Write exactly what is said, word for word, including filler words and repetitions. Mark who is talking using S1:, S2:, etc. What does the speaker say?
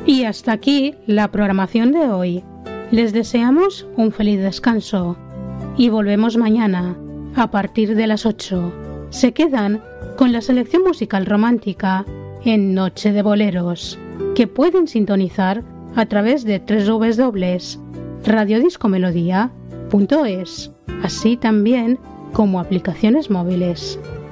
S1: Y hasta aquí la programación de hoy. Les deseamos un feliz descanso y volvemos mañana a partir de las ocho. Se quedan con la selección musical romántica en Noche de Boleros, que pueden sintonizar a través de doble u doble u doble u punto radio disco melodía punto es, así también como aplicaciones móviles.